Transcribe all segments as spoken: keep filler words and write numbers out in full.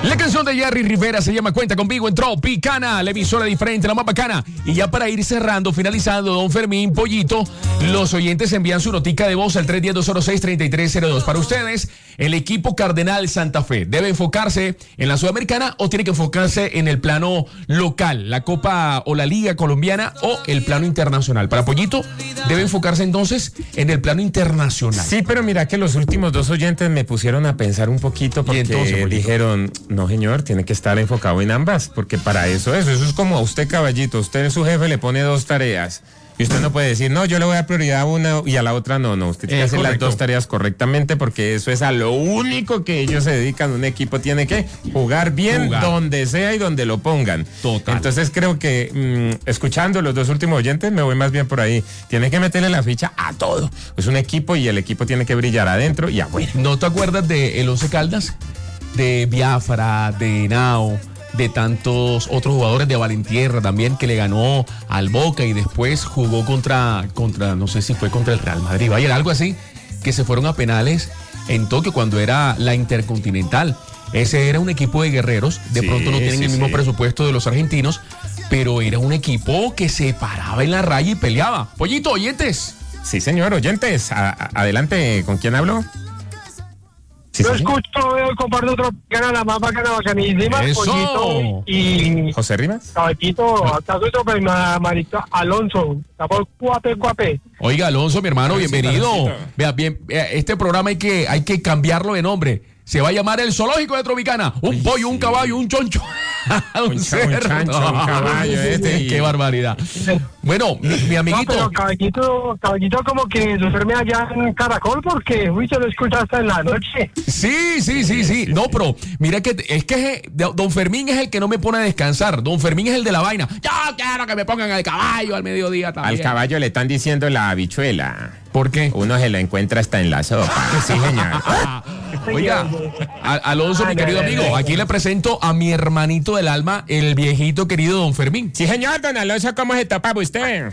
La canción de Jerry Rivera se llama Cuenta Conmigo en Tropicana, la emisora diferente, la más bacana. Y ya para ir cerrando, finalizando, don Fermín, Pollito, los oyentes envían su notica de voz al tres uno cero, dos cero seis, tres tres cero dos. Para ustedes, el equipo Cardenal Santa Fe, ¿debe enfocarse en la Sudamericana o tiene que enfocarse en el plano local, la Copa o la Liga Colombiana o el plano internacional? Para Pollito, debe enfocarse entonces en el plano internacional. Sí, pero mira que los últimos dos oyentes me pusieron a pensar un poquito porque entonces, dijeron, no señor, tiene que estar enfocado en ambas, porque para eso es, eso es como a usted, caballito, usted su jefe le pone dos tareas. Y usted no puede decir, no, yo le voy a dar prioridad a una y a la otra no, no. Usted tiene que hacer las dos tareas correctamente porque eso es a lo único que ellos se dedican. Un equipo tiene que jugar bien jugar. donde sea y donde lo pongan. Total. Entonces creo que, mmm, escuchando los dos últimos oyentes, me voy más bien por ahí. Tiene que meterle la ficha a todo. Es un equipo y el equipo tiene que brillar adentro y afuera. ¿No te acuerdas de el Once Caldas? De Biafra, de Henao, de tantos otros jugadores, de Valentierra también, que le ganó al Boca y después jugó contra, contra no sé si fue contra el Real Madrid, vaya, algo así, que se fueron a penales en Tokio cuando era la Intercontinental. Ese era un equipo de guerreros, de sí, pronto no tienen sí, el mismo sí. presupuesto de los argentinos, pero era un equipo que se paraba en la raya y peleaba. Pollito, oyentes. Sí, señor, oyentes. A- a- adelante, ¿con quién hablo? Sí, Yo sí. escucho, veo, comparto otro canal, la más bacana, bacanísima. Eso. Pollito y... ¿José Rimas? Caballito, hasta soy pues, Marito Alonso. Estamos cuape, cuape. Oiga, Alonso, mi hermano, bienvenido. Vea, bien, este programa hay que, hay que cambiarlo de nombre. Se va a llamar El Zoológico de Tropicana. Un Ay, pollo, sí. un caballo, un choncho. un, un cerdo. Un chancho, un caballo. Este y... Qué barbaridad. Bueno, mi, mi amiguito. No, pero caballito, caballito como que duerme allá en Caracol porque, uy, se lo escucha hasta en la noche. Sí, sí, sí, sí. No, pero mira que es que don Fermín es el que no me pone a descansar. Don Fermín es el de la vaina. Yo quiero que me pongan al caballo al mediodía también. Al caballo le están diciendo la habichuela. ¿Por qué? Uno se la encuentra hasta en la sopa. Sí, señor. Oiga, a, Alonso, mi querido amigo, aquí le presento a mi hermanito del alma, el viejito querido don Fermín. Sí, señor, don Alonso, ¿cómo se tapa usted?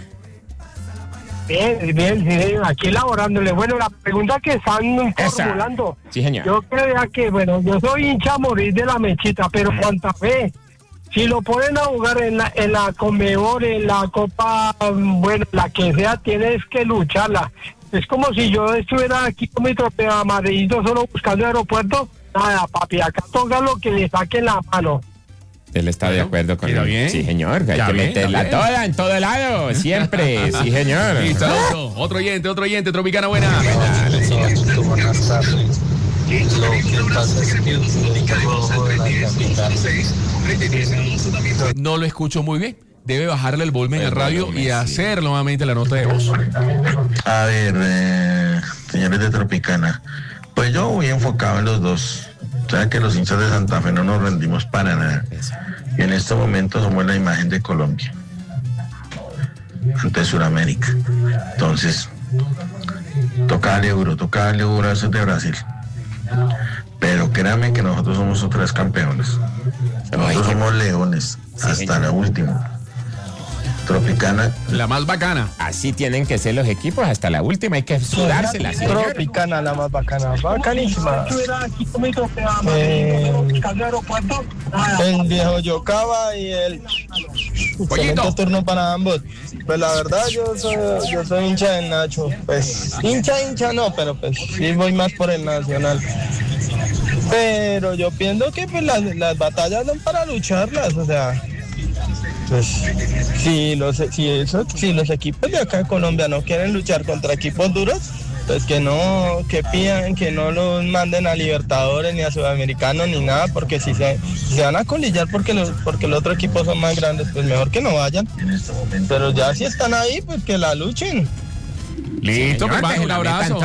Bien, bien, sí, aquí elaborándole. Bueno, la pregunta que están formulando. Sí, señor. Yo creo que, bueno, yo soy hincha a morir de la mechita, pero Santa Fe, si lo ponen a jugar en la, en la Conmebol, en la Copa, bueno, la que sea, tienes que lucharla. Es como si yo estuviera aquí con mi trofeo amarillito solo buscando aeropuerto. Nada, papi, acá toca lo que le saquen la mano. Él está bueno, de acuerdo con él. Bien. Sí, señor, hay que bien, meterla toda en todo lado, siempre. Sí, señor. Listo, otro oyente, otro oyente, Tropicana buena. Buenas tardes. Lo que pasa es que no lo escucho muy bien. Debe bajarle el volumen al radio y hacer nuevamente la nota de voz. A ver, eh, señores de Tropicana, pues yo voy enfocado en los dos. O sea que los hinchas de Santa Fe no nos rendimos para nada. Y en este momento somos la imagen de Colombia ante Sudamérica. Entonces, toca darle euro, toca darle euro a esos de Brasil. Pero créanme que nosotros somos otra vez campeones. Nosotros somos leones hasta la última. Tropicana, la más bacana. Así tienen que ser los equipos hasta la última, hay que sudársela. Tropicana, la más bacana, bacanísima. Eh, el viejo Yocaba y el excelente turno para ambos. Pues la verdad yo soy, yo soy hincha del Nacho. Pues hincha, hincha no, pero pues sí voy más por el Nacional. Pero yo pienso que pues las, las batallas son para lucharlas, o sea. Pues si los si eso, si los equipos de acá de Colombia no quieren luchar contra equipos duros, pues que no, que pidan, que no los manden a Libertadores ni a Sudamericanos ni nada, porque si se, si se van a colillar porque los, porque los otros equipos son más grandes, pues mejor que no vayan. Pero ya si están ahí, pues que la luchen. Listo, señor, hermano, un abrazo.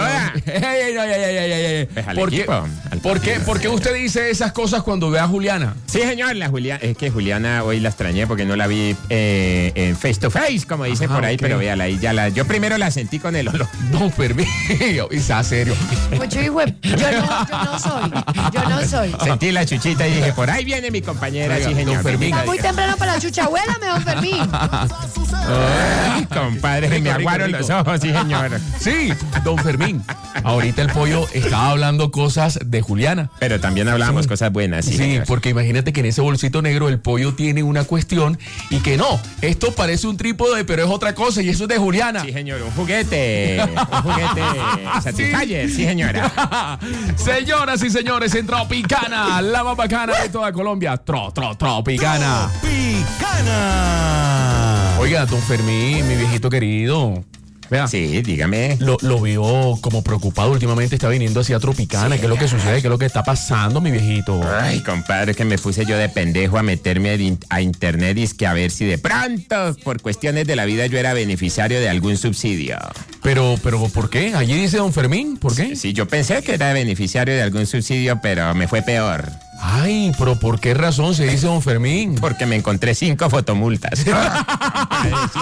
¿Por qué, ¿por, qué, ¿Por qué usted dice esas cosas cuando ve a Juliana? Sí, señor, la Juliana, es que Juliana hoy la extrañé porque no la vi eh, en face to face, como dicen Ajá, por ahí, okay. Pero véala ahí, ya la, yo primero la sentí con el olor. No, permiso, está serio. Pues yo, hijo, yo, no, yo no soy, yo no soy. Sentí la chuchita y dije, por ahí viene mi compañera, Oiga, sí, señor. Fermín. Está muy temprano para la chucha, abuélame, don Fermín. Ay, compadre, rico, me aguaron rico, los ojos, sí, señor. claro. Sí, don Fermín. Ahorita el pollo estaba hablando cosas de Juliana. Pero también hablamos sí. cosas buenas. Sí, sí porque imagínate que en ese bolsito negro el pollo tiene una cuestión y que no, esto parece un trípode, pero es otra cosa y eso es de Juliana. Sí, señor, un juguete. Un juguete Satisfyer, sí, sí señora. Señoras y señores, en Tropicana, la más bacana de toda Colombia. Tro, tro, Tropicana. Tropicana. Oiga, don Fermín, mi viejito querido. Vea, sí, dígame. Lo, lo veo como preocupado últimamente, está viniendo hacia Tropicana. Sí, ¿qué es lo que sucede? ¿Qué es lo que está pasando, mi viejito? Ay, compadre, que me puse yo de pendejo a meterme a, a internet y es que a ver si de pronto, por cuestiones de la vida, yo era beneficiario de algún subsidio. Pero, pero, ¿por qué? Allí dice don Fermín, ¿por qué? Sí, sí, yo pensé que era beneficiario de algún subsidio, pero me fue peor. Ay, pero ¿por qué razón se dice don Fermín? Porque me encontré cinco fotomultas. Ay, sí,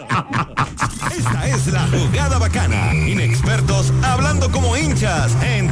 esta es la jugada bacana. Inexpertos hablando como hinchas en